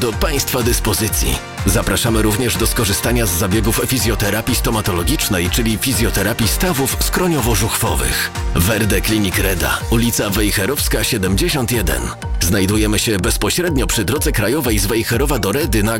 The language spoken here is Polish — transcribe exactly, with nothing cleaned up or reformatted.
do Państwa dyspozycji. Zapraszamy również do skorzystania z zabiegów fizjoterapii stomatologicznej, czyli fizjoterapii stawów skroniowo-żuchwowych. Verde Clinic Reda, ulica Wejherowska siedemdziesiąt jeden. Znajdujemy się bezpośrednio przy drodze krajowej z Wejherowa do Redy na